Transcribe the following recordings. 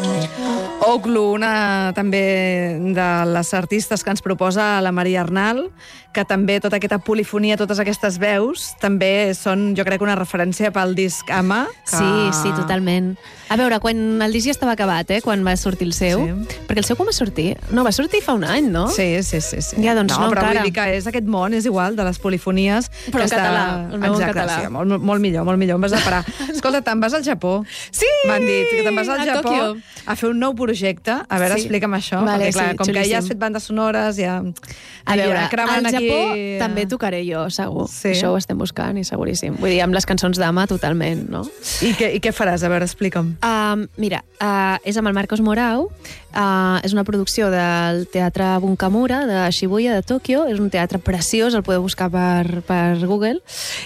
Oglu, una també de les artistes que ens proposa la Maria Arnal, que també tota aquesta polifonia, totes aquestes veus, també són, jo crec, una referència pel disc Ama. Que... Sí, totalment. A veure, quan el disc ja estava acabat, quan va sortir el seu, perquè el seu com va sortir? No, va sortir fa un any, no? Sí. Ja, doncs no, però encara. Vull dir que és aquest món, és igual, de les polifonies. Però en català, el meu en català. Sí, molt millor, em vas a parar. Escolta, te'n vas al Japó. Sí! M'han dit que te'n vas al Japó Tòquio. a fer un nou projecte. A veure, explica'm això. Vale, perquè, clar, sí, com xulíssim. que ja has fet bandes sonores, ja... A veure, al Japó aquí... també tocaré jo, segur. Sí. Això ho estem buscant i seguríssim. Vull dir, amb les cançons d'Ama, totalment, no? I què faràs? A veure, explica'm. Mira, és amb el Marcos Morau, és una producció del Teatre Bunkamura de Shibuya, de Tòquio, és un teatre preciós, el podeu buscar per Google,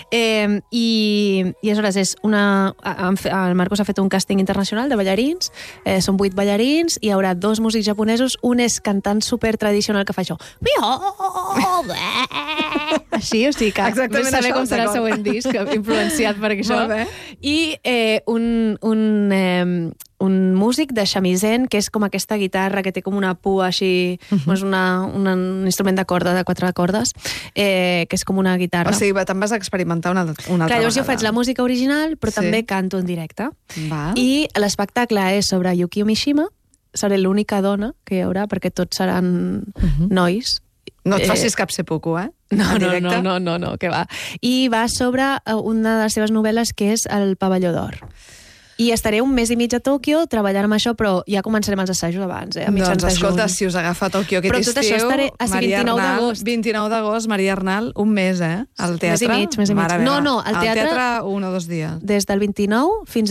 i aleshores és el Marcos ha fet un càsting internacional de ballarins, són 8 ballarins, hi haurà 2 músics japonesos, un és cantant super tradicional que fa això, així, o sigui que exactament saber això, com serà el següent disc, influenciat per això. I un músic de shamisen, que és com aquesta guitarra que té com una pua així, és un instrument de corda, de 4 cordes, que és com una guitarra. O sigui, te'n vas experimentar una altra vegada. Clar, llavors jo faig la música original, però també canto en directe. I l'espectacle és sobre Yukio Mishima, seré l'única dona que hi haurà, perquè tots seran nois. No et facis cap seppuku, No, que va. I va sobre una de les seves novel·les, que és El pavelló d'or. I estaré un mes i mig a Tòquio treballant amb això, però ja començarem els assajos abans, a mitjans de juny. Doncs escolta, si us agafa a Tòquio aquest estiu... Però tot això estaré a 29 d'agost. 29 d'agost, Maria Arnal, un mes, al teatre. Més i mig. No, al teatre 1 o 2 dies. Des del 29 fins